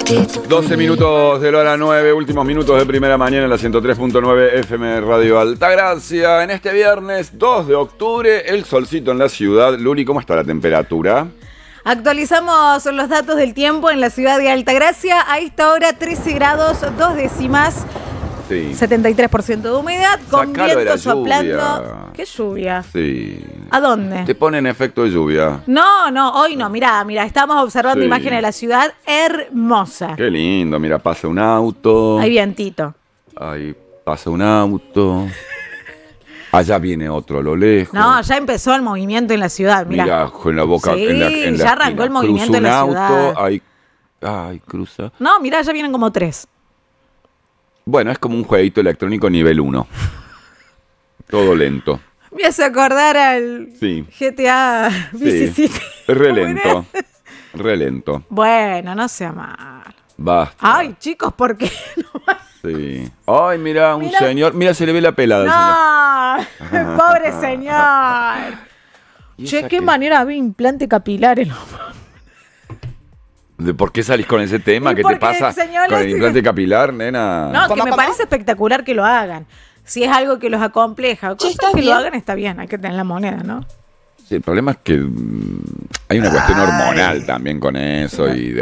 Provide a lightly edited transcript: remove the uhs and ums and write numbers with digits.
12 minutos de la hora 9, últimos minutos de primera mañana en la 103.9 FM Radio Altagracia. En este viernes 2 de octubre, el solcito en la ciudad. Luli, ¿cómo está la temperatura? Actualizamos los datos del tiempo en la ciudad de Altagracia. A esta hora 13 grados, 2 décimas, Sí. 73% de humedad, con Sacalo de la viento soplando. lluvia. ¿Qué lluvia? Sí. ¿A dónde? Te ponen efecto de lluvia. No, hoy no. Mirá, estamos observando Sí. imágenes de la ciudad hermosa. Qué lindo, mira, pasa un auto. Hay vientito. Ahí pasa un auto. Allá viene otro a lo lejos. No, ya empezó el movimiento en la ciudad, mirá. Mira, con la boca Sí, en la ya arrancó esquina. el movimiento Cruza en la un ciudad. auto, ahí, ay, cruza. No, mirá, ya vienen como 3. Bueno, es como un jueguito electrónico nivel 1. Todo lento. Me hace acordar al Sí. GTA Vice Sí. City. Es re lento. Re lento. Bueno, no sea mal. Basta. Ay, chicos, ¿por qué no? Sí. Ay, mira, un Mira. señor. Mira, se le ve la pelada al señor. No, pobre señor. ¿Y Che, esa qué qué? manera de implante capilar en los... ¿De por qué salís con ese tema? Y ¿Qué te porque pasa el señor con le el sigue- implante capilar, nena? No, que me parece espectacular que lo hagan. Si es algo que los acompleja, cosas está que bien. lo hagan está bien, hay que tener la moneda, ¿no? Sí, el problema es que hay una cuestión hormonal también con eso y